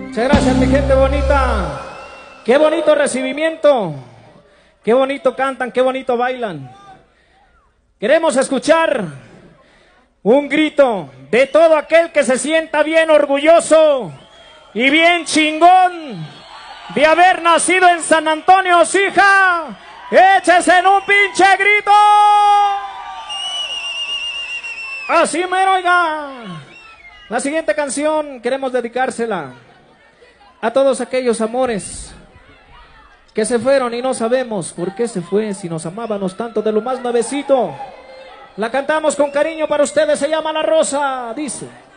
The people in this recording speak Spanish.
Muchas gracias, mi gente bonita. Qué bonito recibimiento. Qué bonito cantan, qué bonito bailan. Queremos escuchar un grito de todo aquel que se sienta bien orgulloso y bien chingón de haber nacido en San Antonio, hija. Échese en un pinche grito. Así mero, oiga. La siguiente canción queremos dedicársela a todos aquellos amores que se fueron y no sabemos por qué se fue, si nos amábamos tanto de lo más nuevecito. La cantamos con cariño para ustedes, se llama La Rosa, dice.